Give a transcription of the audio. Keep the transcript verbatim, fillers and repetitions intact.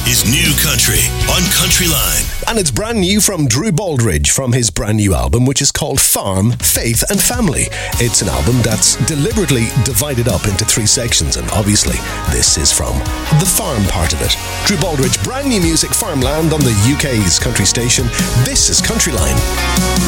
is New Country on Country Line. And it's brand new from Drew Baldridge from his brand new album, which is called Farm, Faith and Family. It's an album that's deliberately divided up into three sections, and obviously this is from the farm part of it. Drew Baldridge, brand new music, Farmland, on the U K's country station. This is Country Line.